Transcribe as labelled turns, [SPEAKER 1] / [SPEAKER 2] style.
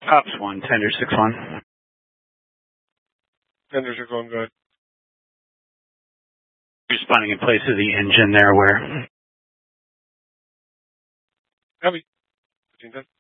[SPEAKER 1] Ops 1, tender 6-1.
[SPEAKER 2] Tenders are going good.
[SPEAKER 1] Responding in place of the engine there where...
[SPEAKER 2] Copy.